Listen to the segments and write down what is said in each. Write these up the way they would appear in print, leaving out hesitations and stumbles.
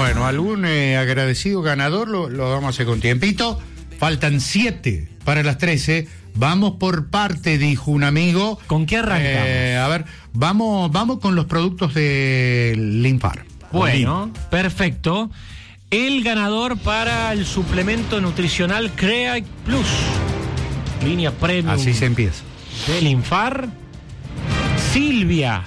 Bueno, algún agradecido ganador lo vamos a hacer con tiempito. Faltan 7 para las 13. Vamos por parte, dijo un amigo. ¿Con qué arrancamos? A ver, vamos con los productos de Linfar. Bueno, perfecto. El ganador para el suplemento nutricional Create Plus, línea premium. Así se empieza. De Linfar, Silvia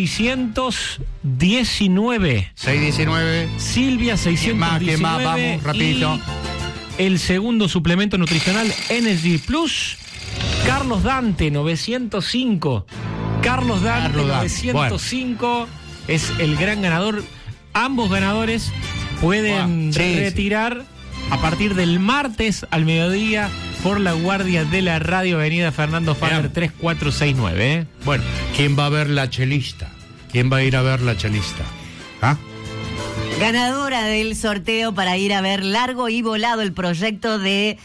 619. 619. Silvia 619. ¿Qué más? Vamos, rapidito. Y el segundo suplemento nutricional Energy Plus, Carlos Dante 905. Carlos Dante 905 bueno. Es el gran ganador. Ambos ganadores pueden retirar a partir del martes al mediodía por la guardia de la radio, avenida Fernando Faber 3469. Bueno, ¿quién va a ver la chelista? ¿Quién va a ir a ver la chelista? ¿Ah? Ganadora del sorteo para ir a ver Largo y Volado, el proyecto de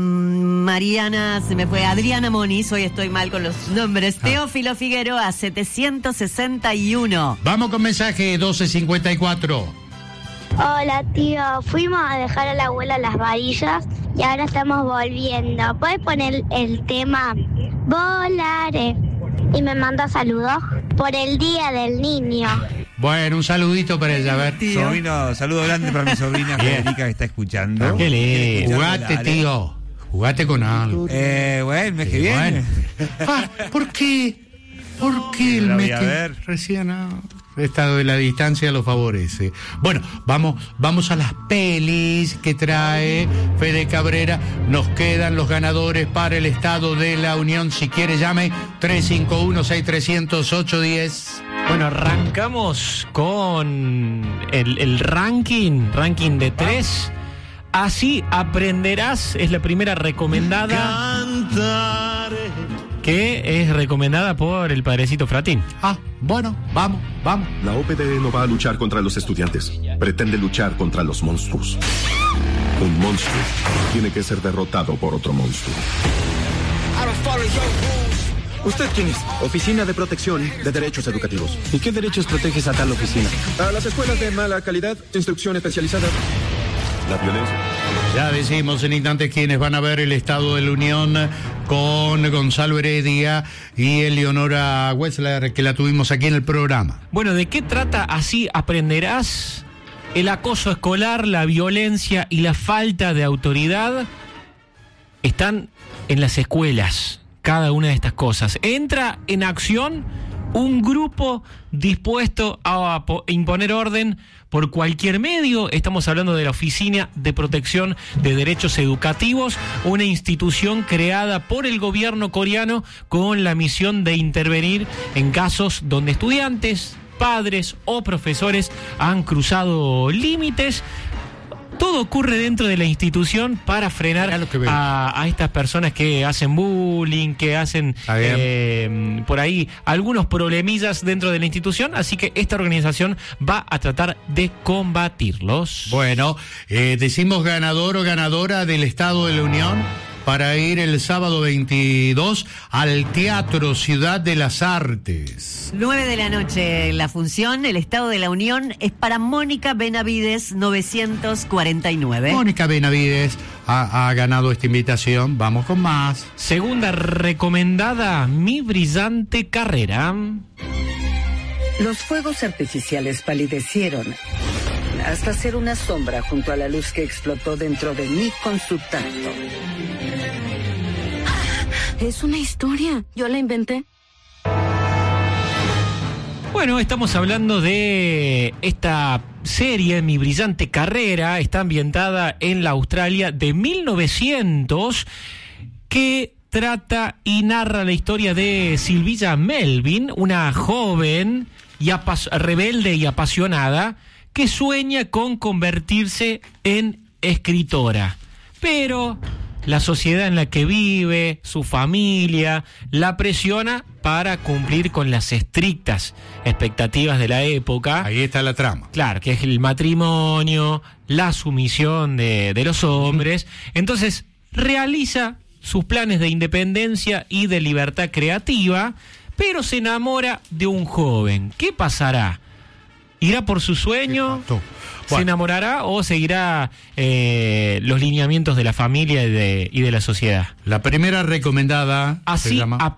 Adriana Moniz, hoy estoy mal con los nombres, Teófilo Figueroa, 761. Vamos con mensaje 1254. Hola tío, fuimos a dejar a la abuela las varillas y ahora estamos volviendo. ¿Puedes poner el tema Volaré? Y me manda saludos por el Día del Niño. Bueno, un saludito para ella, a ver. Sobrino, saludo grande para mi sobrina Federica que está escuchando. Qué lindo. Jugate, tío. Jugate con algo. Bueno, el mes que viene. ¿Por qué? ¿Por qué el mes que recién el estado de la distancia lo favorece? Bueno, vamos a las pelis que trae Fede Cabrera. Nos quedan los ganadores para el Estado de la Unión. Si quiere, llame 351-6300-810. Bueno, arrancamos con el ranking de 3. Así aprenderás, es la primera recomendada. Cantaré. Que es recomendada por el padrecito Fratín. Bueno, vamos. La OPDE no va a luchar contra los estudiantes. Pretende luchar contra los monstruos. Un monstruo tiene que ser derrotado por otro monstruo. ¿Usted quién es? Oficina de Protección de Derechos Educativos. ¿Y qué derechos proteges a tal oficina? A las escuelas de mala calidad, instrucción especializada. La violencia. Ya decimos en instantes quiénes van a ver el Estado de la Unión con Gonzalo Heredia y Eleonora Wessler, que la tuvimos aquí en el programa. Bueno, ¿de qué trata Así aprenderás? El acoso escolar, la violencia y la falta de autoridad están en las escuelas. Cada una de estas cosas. Entra en acción un grupo dispuesto a imponer orden por cualquier medio. Estamos hablando de la Oficina de Protección de Derechos Educativos, una institución creada por el gobierno coreano con la misión de intervenir en casos donde estudiantes, padres o profesores han cruzado límites. Todo ocurre dentro de la institución para frenar a estas personas que hacen bullying, que hacen por ahí algunos problemillas dentro de la institución, así que esta organización va a tratar de combatirlos. Bueno, decimos ganador o ganadora del Estado de la Unión para ir el sábado 22 al Teatro Ciudad de las Artes. 9 de la noche la función, el Estado de la Unión es para Mónica Benavides 949. Mónica Benavides ha ganado esta invitación, vamos con más. Segunda recomendada, Mi Brillante Carrera. Los fuegos artificiales palidecieron hasta ser una sombra junto a la luz que explotó dentro de mí con su tacto. Es una historia, yo la inventé. Bueno, estamos hablando de esta serie, Mi Brillante Carrera, está ambientada en la Australia de 1900, que trata y narra la historia de Sylvia Melvin, una joven y rebelde y apasionada que sueña con convertirse en escritora, pero la sociedad en la que vive, su familia, la presiona para cumplir con las estrictas expectativas de la época. Ahí está la trama. Claro, que es el matrimonio, la sumisión de los hombres. Entonces, realiza sus planes de independencia y de libertad creativa, pero se enamora de un joven. ¿Qué pasará? ¿Irá por su sueño? ¿Se enamorará o seguirá los lineamientos de la familia y de la sociedad? La primera recomendada así se llama